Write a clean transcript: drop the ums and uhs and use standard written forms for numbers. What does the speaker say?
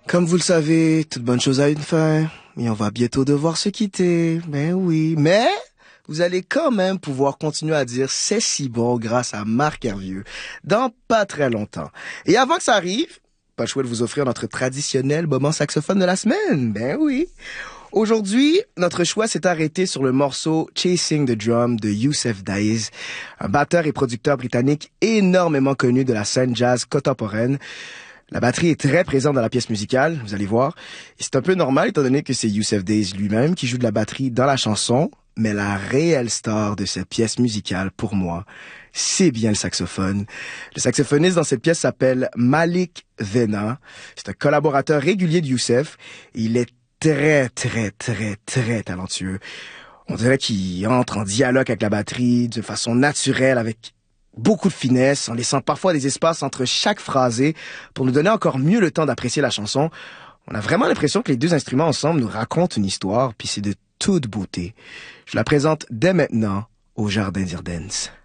Comme vous le savez, toute bonne chose a une fin, et on va bientôt devoir se quitter. Ben oui, mais vous allez quand même pouvoir continuer à dire c'est si bon grâce à Marc Hervieux dans pas très longtemps. Et avant que ça arrive, pas le choix de vous offrir notre traditionnel moment saxophone de la semaine. Ben oui. Aujourd'hui, notre choix s'est arrêté sur le morceau Chasing the Drum de Youssef Dayes, un batteur et producteur britannique énormément connu de la scène jazz contemporaine. La batterie est très présente dans la pièce musicale, vous allez voir. Et c'est un peu normal étant donné que c'est Youssef Dayes lui-même qui joue de la batterie dans la chanson, mais la réelle star de cette pièce musicale, pour moi, c'est bien le saxophone. Le saxophoniste dans cette pièce s'appelle Malik Vena. C'est un collaborateur régulier de Youssef. Et il est très talentueux. On dirait qu'il entre en dialogue avec la batterie de façon naturelle, avec beaucoup de finesse, en laissant parfois des espaces entre chaque phrasé pour nous donner encore mieux le temps d'apprécier la chanson. On a vraiment l'impression que les deux instruments ensemble nous racontent une histoire, puis c'est de toute beauté. Je la présente dès maintenant au Jardin d'Irden's.